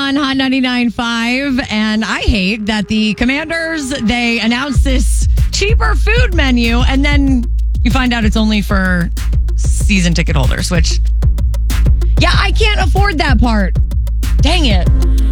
on Hot 99.5. And I hate that the Commanders, they announced this cheaper food menu, and then you find out it's only for season ticket holders, which, yeah, I can't afford that part. Dang it.